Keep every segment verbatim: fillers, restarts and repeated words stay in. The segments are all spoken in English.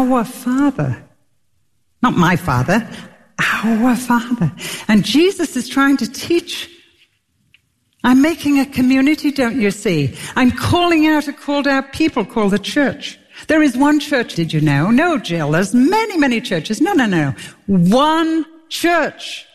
our Father. Not my Father, our Father. And Jesus is trying to teach. I'm making a community, don't you see? I'm calling out a called out people called the church. There is one church, did you know? No, Jill, there's many, many churches. No, no, no. One church.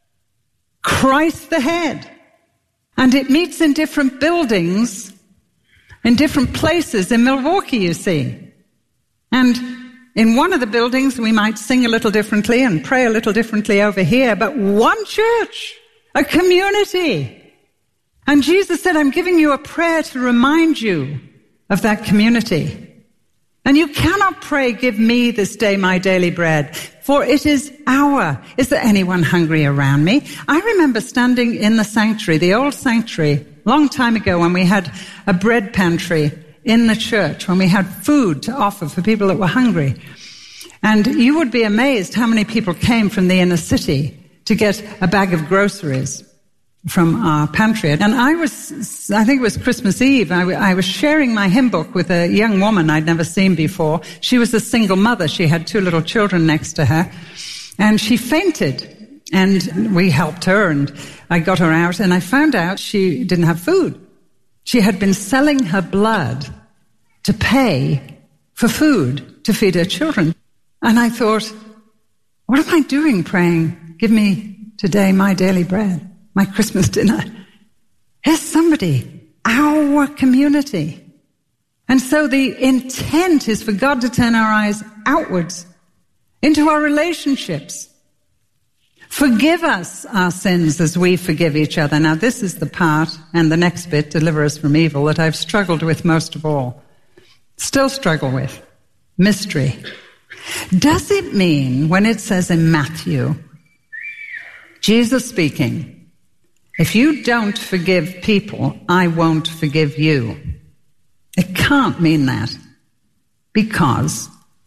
Christ the head. And it meets in different buildings, in different places in Milwaukee, you see. And in one of the buildings, we might sing a little differently and pray a little differently over here, but one church, a community. And Jesus said, I'm giving you a prayer to remind you of that community. And you cannot pray, give me this day my daily bread, for it is our. Is there anyone hungry around me? I remember standing in the sanctuary, the old sanctuary, long time ago when we had a bread pantry in the church, when we had food to offer for people that were hungry. And you would be amazed how many people came from the inner city to get a bag of groceries from our pantry. And I was, I think it was Christmas Eve, I, w- I was sharing my hymn book with a young woman I'd never seen before. She was a single mother. She had two little children next to her. And she fainted. And we helped her, and I got her out, and I found out she didn't have food. She had been selling her blood to pay for food to feed her children. And I thought, what am I doing praying, give me today my daily bread? My Christmas dinner. Here's somebody, our community. And so the intent is for God to turn our eyes outwards into our relationships. Forgive us our sins as we forgive each other. Now this is the part, and the next bit, deliver us from evil, that I've struggled with most of all. Still struggle with. Mystery. Does it mean, when it says in Matthew, Jesus speaking, if you don't forgive people, I won't forgive you? It can't mean that, because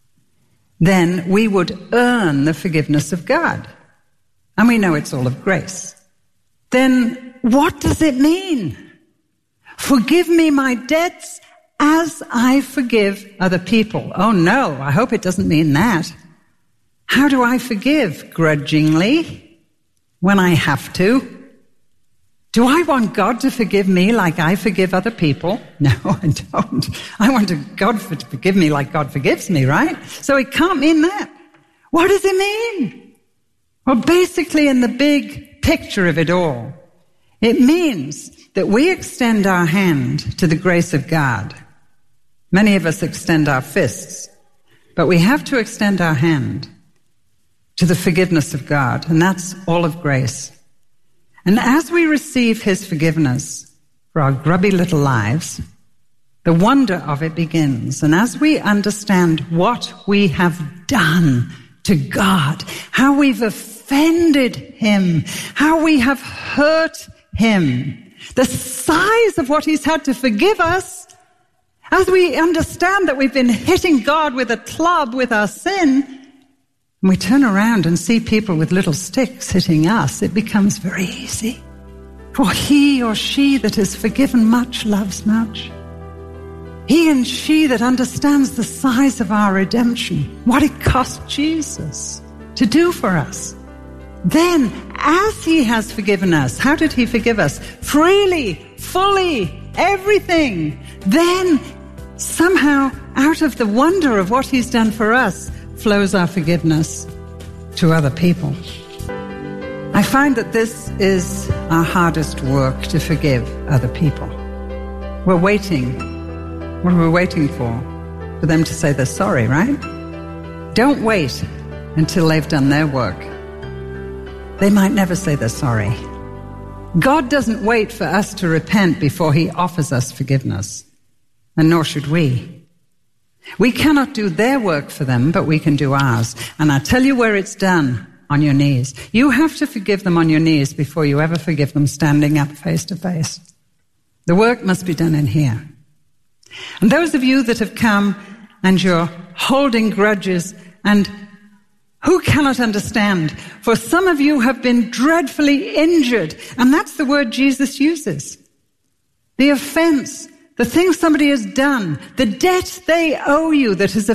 then we would earn the forgiveness of God. And we know it's all of grace. Then what does it mean? Forgive me my debts as I forgive other people. Oh no, I hope it doesn't mean that. How do I forgive? Grudgingly? When I have to? Do I want God to forgive me like I forgive other people? No, I don't. I want God to forgive me like God forgives me, right? So it can't mean that. What does it mean? Well, basically in the big picture of it all, it means that we extend our hand to the grace of God. Many of us extend our fists, but we have to extend our hand to the forgiveness of God, and that's all of grace. And as we receive his forgiveness for our grubby little lives, the wonder of it begins. And as we understand what we have done to God, how we've offended him, how we have hurt him, the size of what he's had to forgive us, as we understand that we've been hitting God with a club with our sin, and we turn around and see people with little sticks hitting us, it becomes very easy. For he or she that is forgiven much loves much. He and she that understands the size of our redemption, what it cost Jesus to do for us. Then, as he has forgiven us, how did he forgive us? Freely, fully, everything. Then, somehow, out of the wonder of what he's done for us, flows our forgiveness to other people. I find that this is our hardest work, to forgive other people. We're waiting. What are we waiting for? For them to say they're sorry, right? Don't wait until they've done their work. They might never say they're sorry. God doesn't wait for us to repent before he offers us forgiveness, and nor should we. We cannot do their work for them, but we can do ours. And I tell you where it's done: on your knees. You have to forgive them on your knees before you ever forgive them standing up face to face. The work must be done in here. And those of you that have come and you're holding grudges, and who cannot understand? For some of you have been dreadfully injured, and that's the word Jesus uses. The offense, the thing somebody has done, the debt they owe you that has